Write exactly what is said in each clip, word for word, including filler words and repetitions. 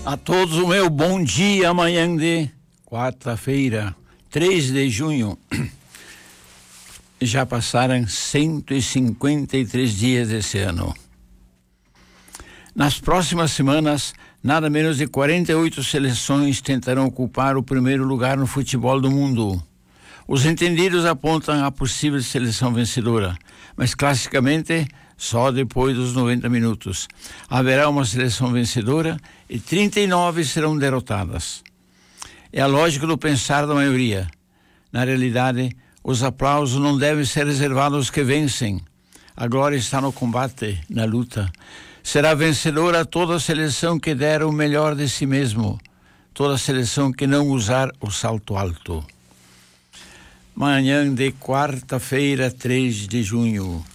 A todos o meu bom dia, amanhã de quarta-feira, três de junho. Já passaram cento e cinquenta e três dias desse ano. Nas próximas semanas, nada menos de quarenta e oito seleções tentarão ocupar o primeiro lugar no futebol do mundo. Os entendidos apontam a possível seleção vencedora, mas classicamente só depois dos noventa minutos. Haverá uma seleção vencedora e trinta e nove serão derrotadas. É a lógica do pensar da maioria. Na realidade, os aplausos não devem ser reservados aos que vencem. A glória está no combate, na luta. Será vencedora toda a seleção que der o melhor de si mesmo, toda a seleção que não usar o salto alto. Manhã de quarta-feira, três de junho.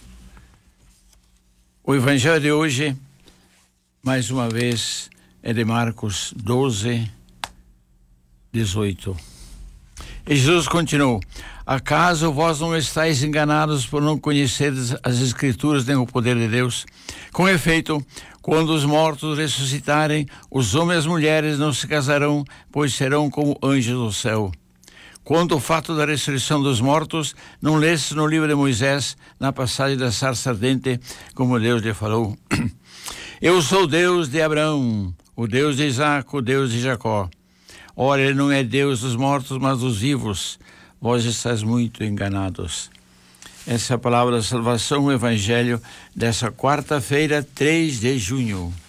O evangelho de hoje, mais uma vez, é de Marcos doze, dezoito. E Jesus continuou: acaso vós não estáis enganados por não conheceres as Escrituras nem o poder de Deus? Com efeito, quando os mortos ressuscitarem, os homens e as mulheres não se casarão, pois serão como anjos do céu. Quanto ao fato da ressurreição dos mortos, não leste no livro de Moisés, na passagem da sarça ardente, como Deus lhe falou: eu sou Deus de Abraão, o Deus de Isaac, o Deus de Jacó. Ora, ele não é Deus dos mortos, mas dos vivos. Vós estáis muito enganados. Essa é a palavra da salvação, o evangelho dessa quarta-feira, três de junho.